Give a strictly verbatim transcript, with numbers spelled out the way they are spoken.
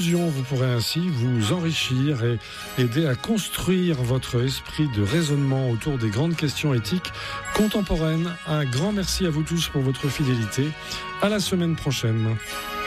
Vous pourrez ainsi vous enrichir et aider à construire votre esprit de raisonnement autour des grandes questions éthiques contemporaines. Un grand merci à vous tous pour votre fidélité. À la semaine prochaine.